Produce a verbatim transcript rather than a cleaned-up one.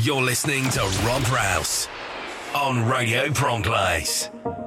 You're listening to Rob Rouse on Radio Prom Place.